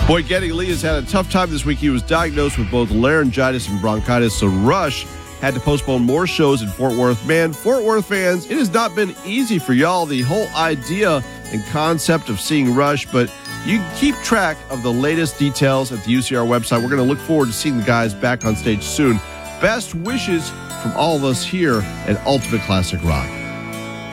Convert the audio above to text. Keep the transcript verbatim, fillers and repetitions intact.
Boy, Geddy Lee has had a tough time this week. He was diagnosed with both laryngitis and bronchitis, so Rush had to postpone more shows in Fort Worth. Man, Fort Worth fans, it has not been easy for y'all, the whole idea and concept of seeing Rush, but you can keep track of the latest details at the U C R website. We're going to look forward to seeing the guys back on stage soon. Best wishes from all of us here at Ultimate Classic Rock.